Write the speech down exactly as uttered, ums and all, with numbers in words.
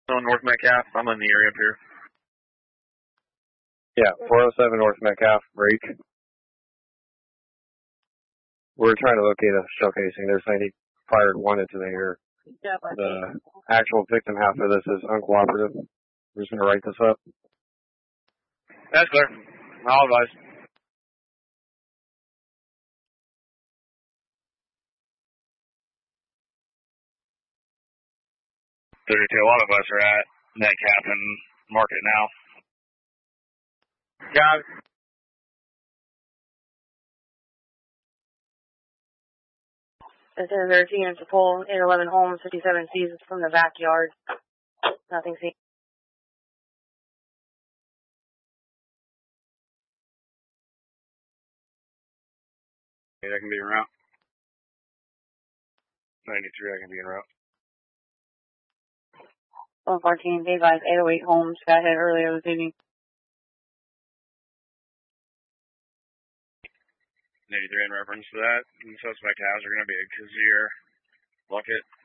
On North Metcalf, I'm in the area up here. Yeah, four oh seven North Metcalf, break. We're trying to locate a shell casing. They're saying he fired one into the air. The actual victim half of this is uncooperative. We're just going to write this up. That's clear. I'll advise. thirty-two, a lot of us are at Metcalf and Market now. Got it. This is their two units to pull, eight eleven Holmes, fifty-seven C's from the backyard. Nothing seen. Okay, that can be en route. ninety-three, I can be en route. one fourteen, eight five, eight oh eight Holmes, got hit earlier this evening. eighty-three in reference to that. And suspect hazard are going to be a Kazir bucket.